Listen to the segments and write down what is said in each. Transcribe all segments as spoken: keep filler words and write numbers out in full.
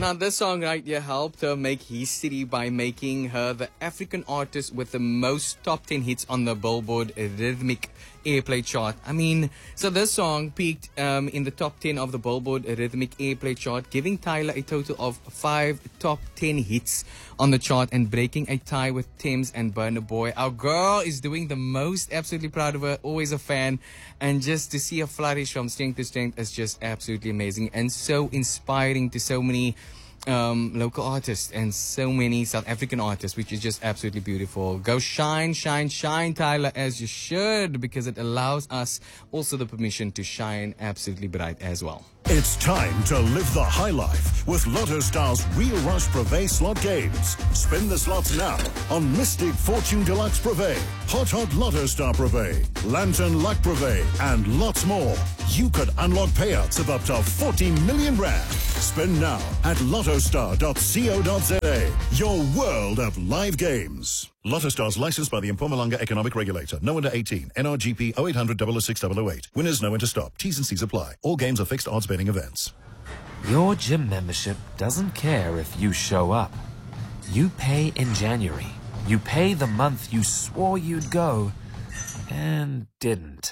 Now, this song right here helped her make history by making her the African artist with the most top ten hits on the Billboard Rhythmic Airplay chart. I mean, so this song peaked um, in the top ten of the Billboard Rhythmic Airplay chart, giving Tyler a total of five top ten hits on the chart and breaking a tie with Thames and Burna Boy. Our girl is doing the most. Absolutely proud of her. Always a fan. And just to see her flourish from strength to strength is just absolutely amazing and so inspiring to so many um, local artists and so many South African artists, which is just absolutely beautiful. Go shine, shine, shine, Tyler, as you should, because it allows us also the permission to shine absolutely bright as well. It's time to live the high life with Lotto Star's Real Rush Privé slot games. Spin the slots now on Mystic Fortune Deluxe Privé, Hot Hot Lotto Star Privé, Lantern Luck Privé, and lots more. You could unlock payouts of up to forty million rand. Spin now at lottostar dot co dot za. Your world of live games. Lotto Stars licensed by the Mpumalanga Economic Regulator. No under eighteen. N R G P oh eight hundred, double oh six, double oh eight. Winners know when to stop. T's and C's apply. All games are fixed odds betting events. Your gym membership doesn't care if you show up. You pay in January. You pay the month you swore you'd go and didn't.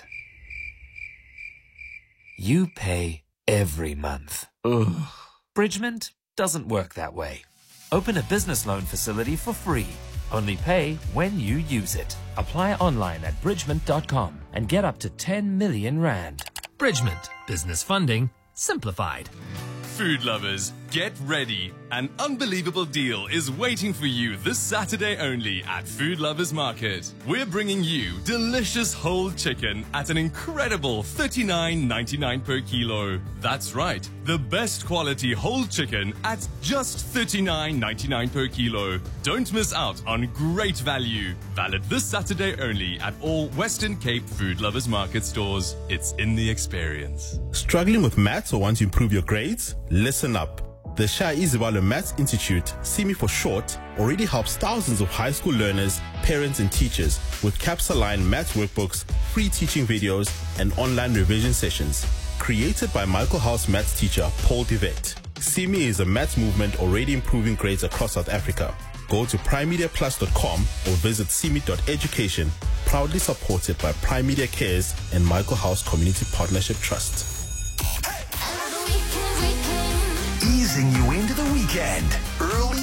You pay every month. Ugh. Bridgement doesn't work that way. Open a business loan facility for free. Only pay when you use it. Apply online at bridgement dot com and get up to ten million rand. Bridgement. Business funding simplified. Food lovers, get ready. An unbelievable deal is waiting for you this Saturday only at Food Lovers Market. We're bringing you delicious whole chicken at an incredible thirty-nine ninety-nine per kilo. That's right, the best quality whole chicken at just thirty-nine ninety-nine per kilo. Don't miss out on great value. Valid this Saturday only at all Western Cape Food Lovers Market stores. It's in the experience. Struggling with maths or want to improve your grades? Listen up. The Shah Izibalo Maths Institute, SIMI for short, already helps thousands of high school learners, parents and teachers with CAPS-aligned maths workbooks, free teaching videos and online revision sessions. Created by Michael House maths teacher Paul Devet. SIMI is a maths movement already improving grades across South Africa. Go to prime media plus dot com or visit simi dot education, proudly supported by Prime Media Cares and Michael House Community Partnership Trust. Easing you into the weekend.